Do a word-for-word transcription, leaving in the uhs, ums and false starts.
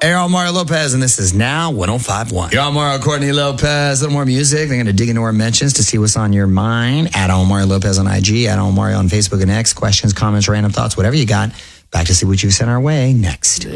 Aaron Mario Lopez, and this is Now one oh five point one. You're on Mario Courtney Lopez. A little more music. They're going to dig into our mentions to see what's on your mind. At on Mario Lopez on I G, at on Mario on Facebook and X. Questions, comments, random thoughts, whatever you got. Back to see what you sent our way next.